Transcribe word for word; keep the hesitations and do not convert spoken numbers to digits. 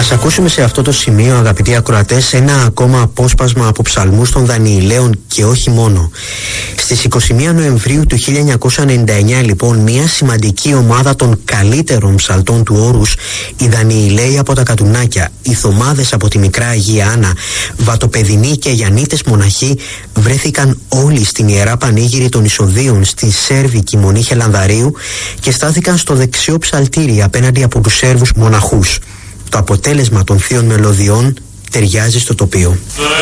Ας ακούσουμε σε αυτό το σημείο, αγαπητοί ακροατές, ένα ακόμα απόσπασμα από ψαλμούς των Δανιηλαίων και όχι μόνο. Στις είκοσι μία Νοεμβρίου του χίλια εννιακόσια ενενήντα εννιά, λοιπόν, μια σημαντική ομάδα των καλύτερων ψαλτών του όρους, οι Δανιηλαίοι από τα Κατουνάκια, οι Θωμάδες από τη Μικρά Αγία Άννα, Βατοπεδινοί και Γιαννίτες μοναχοί, βρέθηκαν όλοι στην Ιερά Πανήγυρη των Εισοδείων στη Σέρβικη Μονή Χελανδαρίου και στάθηκαν στο δεξιό ψαλτήρι απέναντι από τους Σέρβους μοναχούς. Το αποτέλεσμα των θείων μελωδιών ταιριάζει στο τοπίο.